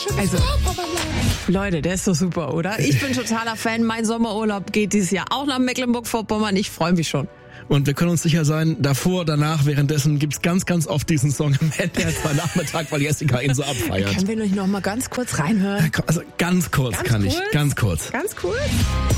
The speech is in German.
Also, Leute, der ist so super, oder? Ich bin totaler Fan. Mein Sommerurlaub geht dieses Jahr auch nach Mecklenburg-Vorpommern. Ich freue mich schon. Und wir können uns sicher sein, davor, danach, währenddessen gibt's ganz, ganz oft diesen Song im NDR2 Nachmittag, weil die SDK ihn so abfeiert. Können wir noch mal ganz kurz reinhören? Also ganz kurz. Ganz kurz?